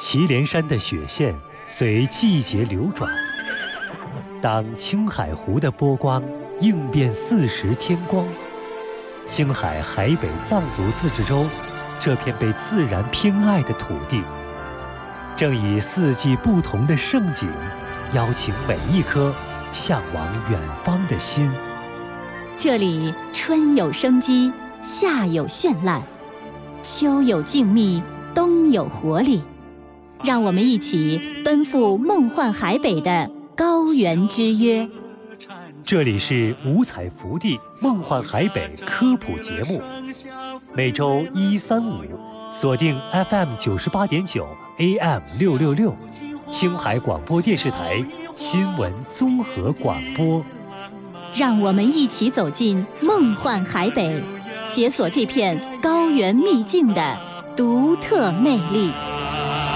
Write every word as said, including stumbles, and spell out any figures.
祁连山的雪线随季节流转，当青海湖的波光映遍四时天光，青海海北藏族自治州这片被自然偏爱的土地，正以四季不同的盛景，邀请每一颗向往远方的心。 这里春有生机，夏有绚烂，秋有静谧，冬有活力。让我们一起奔赴梦幻海北的高原之约。 这里是五彩福地梦幻海北科普节目，每周一、三、五锁定 F M 九十八点九 A M 六六六，青海广播电视台新闻综合广播。 让我们一起走进梦幻海北，解锁这片高原秘境的独特魅力。